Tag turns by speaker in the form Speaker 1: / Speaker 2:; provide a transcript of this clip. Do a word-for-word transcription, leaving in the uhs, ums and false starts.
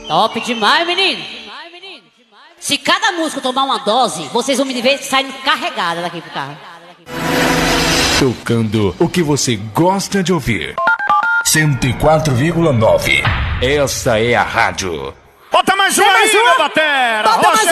Speaker 1: Top demais, menino. Se cada músico tomar uma dose, vocês vão me ver saindo carregada daqui pro carro.
Speaker 2: Tocando o que você gosta de ouvir. cento e quatro vírgula nove. Essa é a rádio.
Speaker 3: Bota mais uma aí, meu batera!